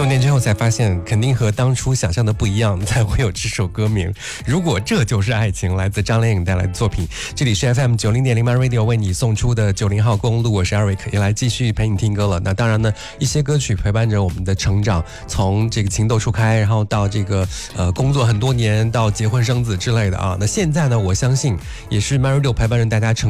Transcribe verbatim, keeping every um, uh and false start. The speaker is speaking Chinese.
多年之后才发现，肯定和当初想象的不一样，才会有这首歌名。如果这就是爱情，来自张靓颖带来的作品。这里是 F M 九零点零 My Radio 为你送出的九零号公路，我是 Eric， 也来继续陪你听歌了。那当然呢，一些歌曲陪伴着我们的成长，从这个情窦初开，然后到这个呃工作很多年，到结婚生子之类的啊。那现在呢，我相信也是 My Radio 陪伴着大家成